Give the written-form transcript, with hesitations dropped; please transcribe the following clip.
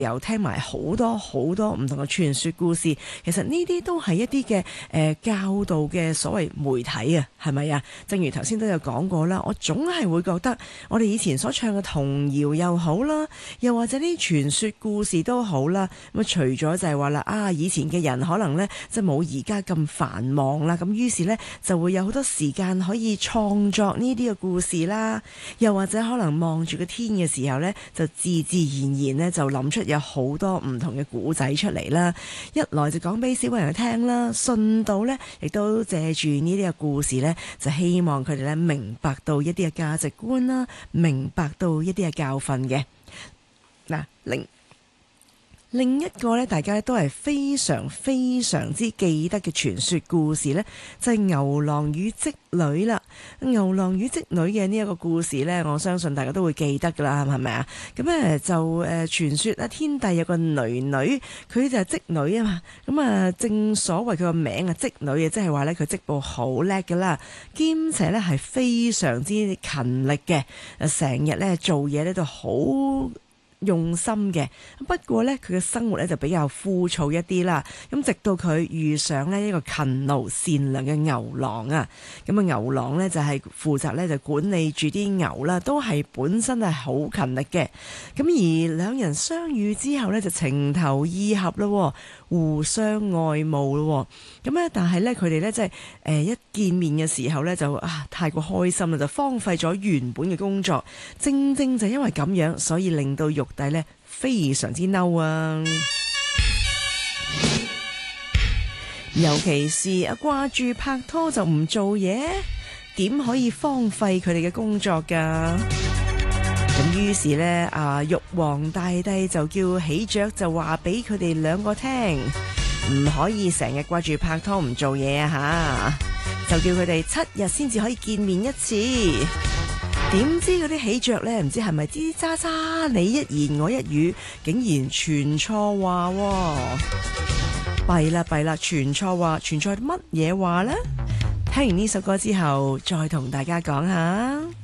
又聽埋好多唔同嘅傳說故事，其實呢啲都係一啲嘅教導嘅所謂媒體啊，係咪啊？正如頭先都有講過啦，我總係會覺得我哋以前所唱嘅童謠又好啦，又或者啲傳說故事都好啦，咁除咗就係話啦，以前嘅人可能呢，即係冇而家咁繁忙啦，咁於是呢，就會有好多時間可以創作呢啲嘅故事啦，又或者可能望住個天嘅時候呢，就自自然然呢，就諗出有好多唔同嘅古仔出嚟啦，一來就講俾小朋友聽啦，順道呢亦都借住呢啲嘅故事呢，就希望佢哋呢明白到一啲嘅價值觀啦，明白到一啲嘅教訓嘅。嗱，另一個咧，大家都係非常之記得嘅傳說故事呢，就係牛郎與織女啦。牛郎與織女嘅呢一個故事呢，我相信大家都會記得噶啦，係咪啊？咁咧就傳說天帝有個女女，佢就係織女啊嘛。咁啊，正所謂佢個名啊，織女啊，即係話呢，佢織布好叻噶啦，兼且呢係非常之勤力嘅，成日呢做嘢呢都好用心嘅。不過呢，佢嘅生活呢就比較枯燥一啲啦。咁直到佢遇上呢一個勤勞善良嘅牛郎啊，咁啊牛郎呢就係負責呢就管理住啲牛啦，都係本身係好勤力嘅。咁而兩人相遇之後呢，就情投意合咯，互相愛慕咯。咁咧，但係呢，佢哋呢即係一見面嘅時候呢，就太過開心啦，就荒廢咗原本嘅工作。正就因為咁樣，所以令到玉帝呢非常之嬲啊！尤其是掛住拍拖就唔做嘢，點可以荒廢佢哋嘅工作㗎？咁於是呢，玉皇大帝就叫喜鵲就話俾佢哋兩個聽，唔可以成日掛住拍拖唔做嘢啊吓，就叫佢哋7日先至可以見面一次。點知嗰啲喜鵲呢，唔知係咪吱吱喳喳，你一言我一語，竟然傳錯話喎！弊啦，傳錯話，傳錯乜嘢話呢？聽完呢首歌之後，再同大家講下。